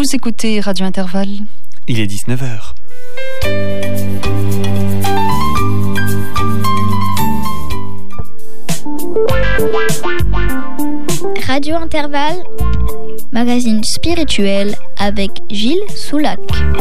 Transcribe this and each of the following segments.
Vous écoutez Radio Intervalle. Il est 19h. Radio Intervalle, magazine spirituel avec Gilles Soulac.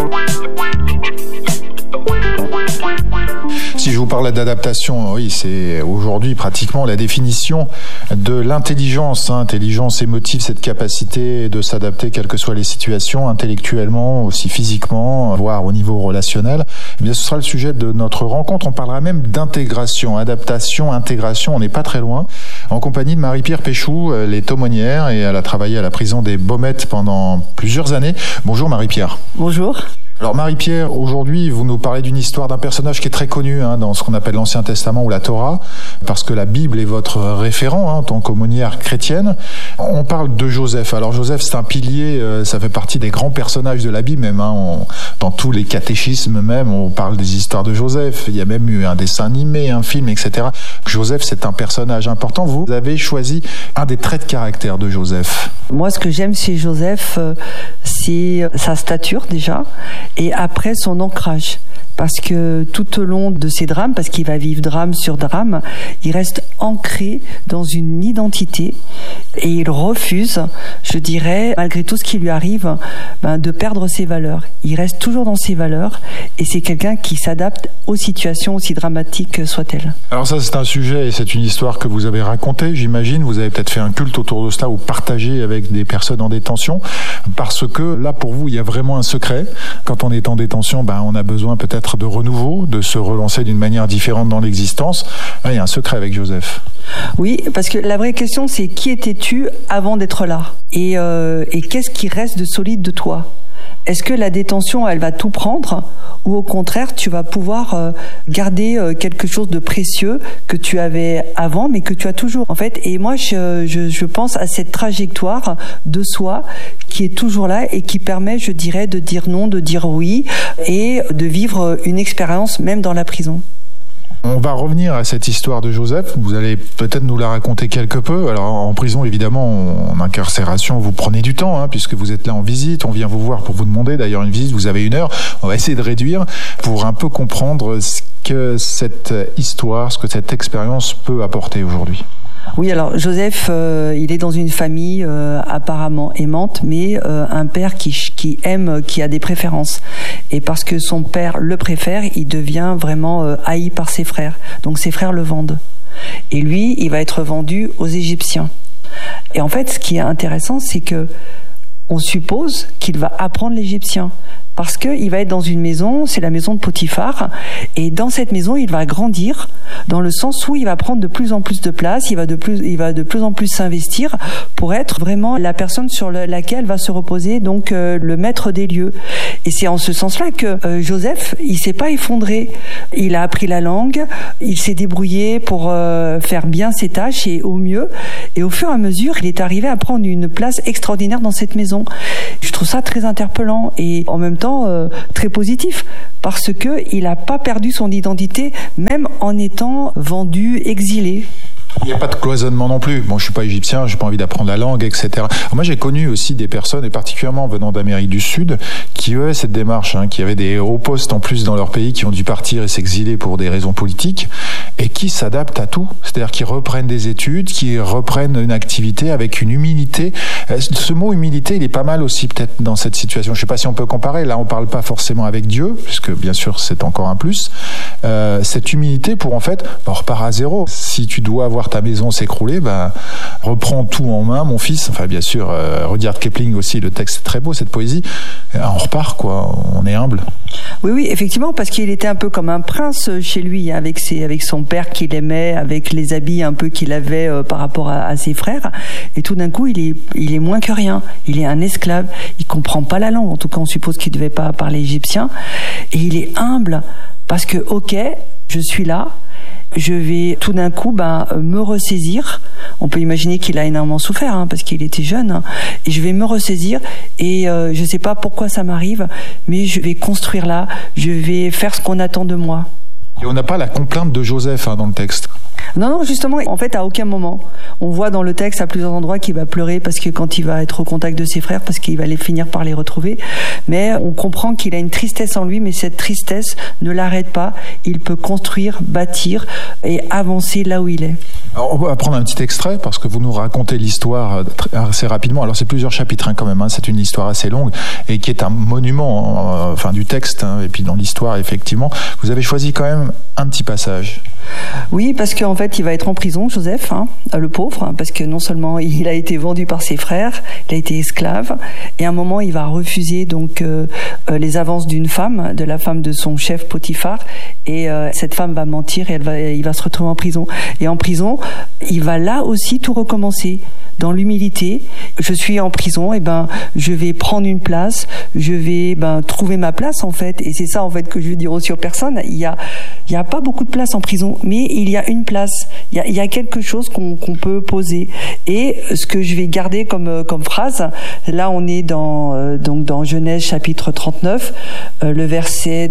Si je vous parle d'adaptation, oui, c'est aujourd'hui pratiquement la définition de l'intelligence, intelligence émotive, cette capacité de s'adapter quelles que soient les situations, intellectuellement, aussi physiquement, voire au niveau relationnel. Eh bien, ce sera le sujet de notre rencontre. On parlera même d'intégration, adaptation, intégration, on n'est pas très loin. En compagnie de Marie-Pierre Péchou, elle est aumônière et elle a travaillé à la prison des Baumettes pendant plusieurs années. Bonjour Marie-Pierre. Bonjour. Alors Marie-Pierre, aujourd'hui vous nous parlez d'une histoire d'un personnage qui est très connu dans ce qu'on appelle l'Ancien Testament ou la Torah, parce que la Bible est votre référent en tant qu'aumônière chrétienne. On parle de Joseph. Alors Joseph, c'est un pilier, ça fait partie des grands personnages de la Bible même. Dans tous les catéchismes même, on parle des histoires de Joseph. Il y a même eu un dessin animé, un film, etc. Joseph, c'est un personnage important. Vous avez choisi un des traits de caractère de Joseph. Moi, ce que j'aime chez Joseph, c'est sa stature déjà, et après son ancrage. Parce que tout au long de ces drames, parce qu'il va vivre drame sur drame, il reste ancré dans une identité et il refuse, je dirais, malgré tout ce qui lui arrive, de perdre ses valeurs. Il reste toujours dans ses valeurs et c'est quelqu'un qui s'adapte aux situations aussi dramatiques soient-elles. Alors ça, c'est un sujet et c'est une histoire que vous avez racontée, j'imagine. Vous avez peut-être fait un culte autour de cela ou partagé avec des personnes en détention, parce que là, pour vous, il y a vraiment un secret. Quand on est en détention, on a besoin peut-être de renouveau, de se relancer d'une manière différente dans l'existence. Là, il y a un secret avec Joseph. Oui, parce que la vraie question, c'est qui étais-tu avant d'être là ? Et qu'est-ce qui reste de solide de toi ? Est-ce que la détention, elle va tout prendre, ou au contraire, tu vas pouvoir garder quelque chose de précieux que tu avais avant, mais que tu as toujours, en fait. Et moi, je pense à cette trajectoire de soi qui est toujours là et qui permet, je dirais, de dire non, de dire oui, et de vivre une expérience même dans la prison. On va revenir à cette histoire de Joseph. Vous allez peut-être nous la raconter quelque peu. Alors en prison, évidemment, en incarcération, vous prenez du temps, puisque vous êtes là en visite. On vient vous voir pour vous demander d'ailleurs une visite. Vous avez 1 heure. On va essayer de réduire pour un peu comprendre ce que cette histoire, ce que cette expérience peut apporter aujourd'hui. Oui, alors Joseph, il est dans une famille apparemment aimante, mais un père qui aime, qui a des préférences. Et parce que son père le préfère, il devient vraiment haï par ses frères. Donc ses frères le vendent. Et lui, il va être vendu aux Égyptiens. Et en fait, ce qui est intéressant, c'est que on suppose qu'il va apprendre l'égyptien. Parce qu'il va être dans une maison, c'est la maison de Potiphar, et dans cette maison, il va grandir, dans le sens où il va prendre de plus en plus de place, il va de plus en plus s'investir pour être vraiment la personne sur laquelle va se reposer donc le maître des lieux. Et c'est en ce sens-là que Joseph, il s'est pas effondré. Il a appris la langue, il s'est débrouillé pour faire bien ses tâches et au mieux. Et au fur et à mesure, il est arrivé à prendre une place extraordinaire dans cette maison. Je trouve ça très interpellant et en même temps très positif, parce que il n'a pas perdu son identité, même en étant vendu, exilé. Il n'y a pas de cloisonnement non plus. Bon, je suis pas égyptien, j'ai pas envie d'apprendre la langue, etc. Alors moi, j'ai connu aussi des personnes, et particulièrement venant d'Amérique du Sud, qui avaient cette démarche, qui avaient des hauts postes en plus dans leur pays, qui ont dû partir et s'exiler pour des raisons politiques, et qui s'adaptent à tout. C'est-à-dire qui reprennent des études, qui reprennent une activité avec une humilité. Ce mot humilité, il est pas mal aussi peut-être dans cette situation. Je sais pas si on peut comparer. Là, on parle pas forcément avec Dieu, puisque bien sûr, c'est encore un plus. Cette humilité pour en fait, on repart à zéro. Si tu dois avoir ta maison s'écrouler, reprends tout en main, mon fils. Enfin, bien sûr, Rudyard Kipling aussi, le texte est très beau, cette poésie. On repart, quoi. On est humble. Oui, effectivement, parce qu'il était un peu comme un prince chez lui, avec son père qu'il aimait, avec les habits un peu qu'il avait par rapport à ses frères. Et tout d'un coup, il est moins que rien. Il est un esclave. Il comprend pas la langue. En tout cas, on suppose qu'il devait pas parler égyptien. Et il est humble parce que, ok, je suis là. Je vais tout d'un coup me ressaisir. On peut imaginer qu'il a énormément souffert parce qu'il était jeune. Et je vais me ressaisir et je sais pas pourquoi ça m'arrive, mais je vais construire là. Je vais faire ce qu'on attend de moi. Et on n'a pas la complainte de Joseph dans le texte. Non, justement, en fait, à aucun moment. On voit dans le texte à plusieurs endroits qu'il va pleurer parce que quand il va être au contact de ses frères, parce qu'il va finir par les retrouver. Mais on comprend qu'il a une tristesse en lui, mais cette tristesse ne l'arrête pas. Il peut construire, bâtir et avancer là où il est. Alors, on va prendre un petit extrait parce que vous nous racontez l'histoire assez rapidement. Alors, c'est plusieurs chapitres quand même. C'est une histoire assez longue et qui est un monument du texte et puis dans l'histoire, effectivement. Vous avez choisi quand même un petit passage. Oui, parce qu'en fait, il va être en prison, Joseph, le pauvre, parce que non seulement il a été vendu par ses frères, il a été esclave, et à un moment, il va refuser donc les avances d'une femme, de la femme de son chef Potiphar, et cette femme va mentir et il va se retrouver en prison. Et en prison, il va là aussi tout recommencer. Dans l'humilité, je suis en prison, je vais prendre une place, je vais trouver ma place en fait, et c'est ça en fait que je veux dire aussi aux personnes. Il y a pas beaucoup de place en prison, mais il y a une place, il y a quelque chose qu'on peut poser. Et ce que je vais garder comme phrase, là on est dans Genèse chapitre 39, le verset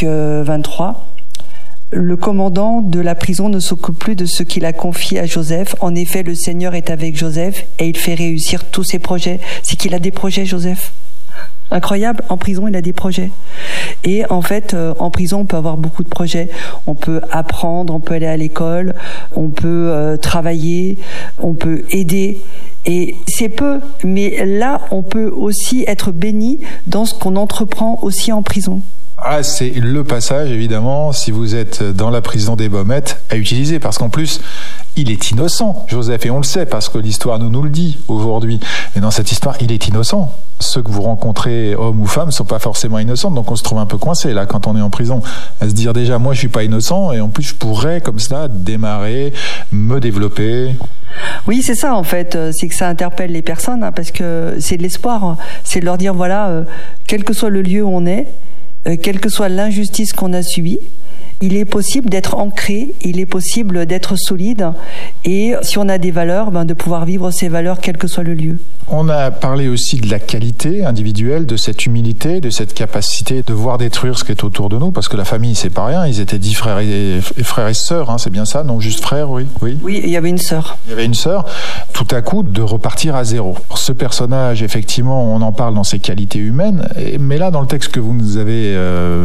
23. Le commandant de la prison ne s'occupe plus de ce qu'il a confié à Joseph. En effet, le Seigneur est avec Joseph et il fait réussir tous ses projets. C'est qu'il a des projets, Joseph. Incroyable, en prison, il a des projets. Et en fait, en prison, on peut avoir beaucoup de projets. On peut apprendre, on peut aller à l'école, on peut travailler, on peut aider. Et c'est peu, mais là, on peut aussi être béni dans ce qu'on entreprend aussi en prison. Ah, c'est le passage, évidemment, si vous êtes dans la prison des Baumettes, à utiliser, parce qu'en plus, il est innocent, Joseph, et on le sait, parce que l'histoire nous le dit aujourd'hui. Mais dans cette histoire, il est innocent. Ceux que vous rencontrez, hommes ou femmes, ne sont pas forcément innocents, donc on se trouve un peu coincé, là, quand on est en prison, à se dire déjà, moi, je suis pas innocent, et en plus, je pourrais, comme ça, démarrer, me développer. Oui, c'est ça, en fait, c'est que ça interpelle les personnes, parce que c'est de l'espoir, c'est de leur dire, voilà, quel que soit le lieu où on est, quelle que soit l'injustice qu'on a subie, il est possible d'être ancré, il est possible d'être solide, et si on a des valeurs, de pouvoir vivre ces valeurs quel que soit le lieu. On a parlé aussi de la qualité individuelle, de cette humilité, de cette capacité de voir détruire ce qui est autour de nous, parce que la famille, c'est pas rien, ils étaient 10 frères et sœurs, c'est bien ça, non juste frères, oui. Oui, il y avait une sœur. Il y avait une sœur, tout à coup, de repartir à zéro. Ce personnage, effectivement, on en parle dans ses qualités humaines, mais là, dans le texte que vous nous avez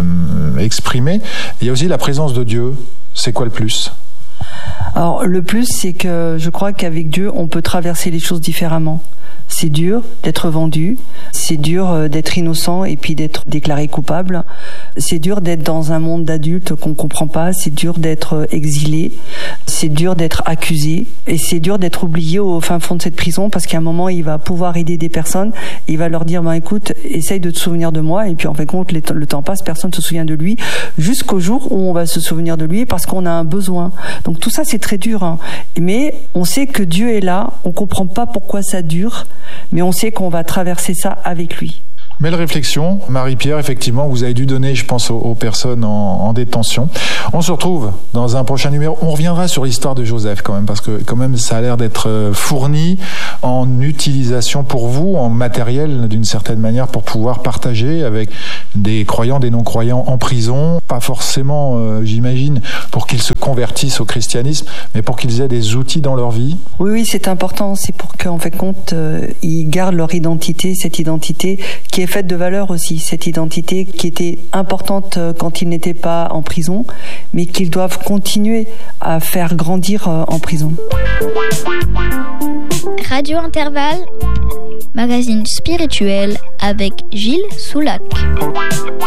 exprimé, il y a aussi la présence de Dieu. C'est quoi le plus ? Alors, le plus, c'est que je crois qu'avec Dieu, on peut traverser les choses différemment. C'est dur d'être vendu, c'est dur d'être innocent et puis d'être déclaré coupable. C'est dur d'être dans un monde d'adultes qu'on comprend pas, c'est dur d'être exilé, c'est dur d'être accusé et c'est dur d'être oublié au fin fond de cette prison parce qu'à un moment, il va pouvoir aider des personnes, il va leur dire écoute, essaye de te souvenir de moi et puis en fin de compte, le temps passe, personne ne se souvient de lui jusqu'au jour où on va se souvenir de lui parce qu'on a un besoin. Donc tout ça, c'est très dur, mais on sait que Dieu est là, on comprend pas pourquoi ça dure, mais on sait qu'on va traverser ça avec lui. Belle réflexion, Marie-Pierre, effectivement, vous avez dû donner, je pense, aux personnes en détention. On se retrouve dans un prochain numéro. On reviendra sur l'histoire de Joseph quand même, parce que quand même, ça a l'air d'être fourni en utilisation pour vous, en matériel d'une certaine manière, pour pouvoir partager avec des croyants, des non-croyants en prison. Pas forcément, j'imagine, pour qu'ils se convertissent au christianisme, mais pour qu'ils aient des outils dans leur vie. Oui, c'est important. C'est pour qu'en fait compte, ils gardent leur identité, cette identité qui est faite de valeurs aussi, cette identité qui était importante quand ils n'étaient pas en prison, mais qu'ils doivent continuer à faire grandir en prison. Radio Intervalle, magazine spirituel avec Gilles Soulac.